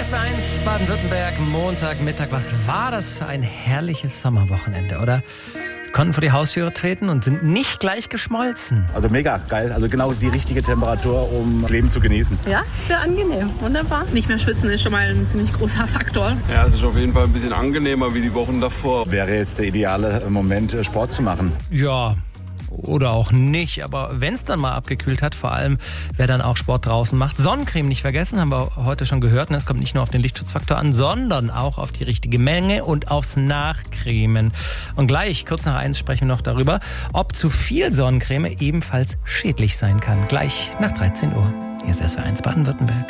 SWR1 Baden-Württemberg, Montagmittag. Was war das für ein herrliches Sommerwochenende, oder? Wir konnten vor die Haustüre treten und sind nicht gleich geschmolzen. Also mega geil, also genau die richtige Temperatur, um Leben zu genießen. Ja, sehr angenehm, wunderbar. Nicht mehr schwitzen ist schon mal ein ziemlich großer Faktor. Ja, es ist auf jeden Fall ein bisschen angenehmer wie die Wochen davor. Wäre jetzt der ideale Moment, Sport zu machen. Ja, oder auch nicht. Aber wenn es dann mal abgekühlt hat, vor allem wer dann auch Sport draußen macht. Sonnencreme nicht vergessen, haben wir heute schon gehört. Es kommt nicht nur auf den Lichtschutzfaktor an, sondern auch auf die richtige Menge und aufs Nachcremen. Und gleich, kurz nach 1, sprechen wir noch darüber, ob zu viel Sonnencreme ebenfalls schädlich sein kann. Gleich nach 13 Uhr. Hier ist SWR1 Baden-Württemberg.